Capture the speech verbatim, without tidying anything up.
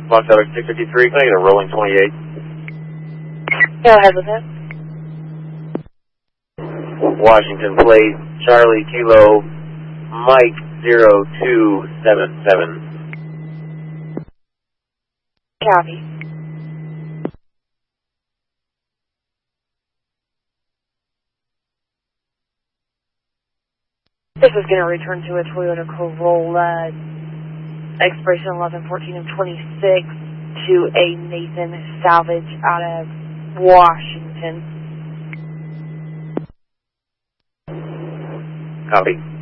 Foxtrot six fifty-three, can I get a rolling twenty-eight? Go ahead with it. Washington Plate, Charlie Kilo, Mike zero two seven seven. Copy. This is going to return to a Toyota Corolla, expiration eleven fourteen of twenty-six, to a Nathan Salvage out of Washington. Copy.